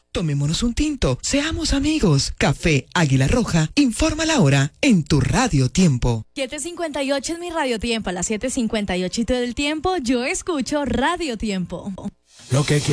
Tomémonos un tinto, seamos amigos. Café Águila Roja, informa la hora en tu Radio Tiempo. 7:58 es mi Radio Tiempo, a las 7:58 y todo el tiempo yo escucho Radio Tiempo. Lo que